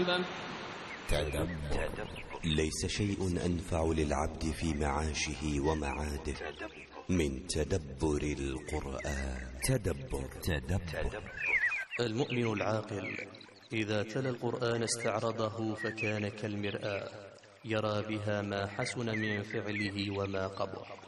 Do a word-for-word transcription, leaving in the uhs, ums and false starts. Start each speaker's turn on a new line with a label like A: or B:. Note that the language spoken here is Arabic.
A: صاحبه.
B: تدبر. ليس شيء أنفع للعبد في معاشه ومعاده من تدبر القرآن. تدبر. تدبر.
C: المؤمن العاقل إذا تلا القرآن استعرضه فكان كالمرآة، يرى بها ما حسن من فعله وما قبح.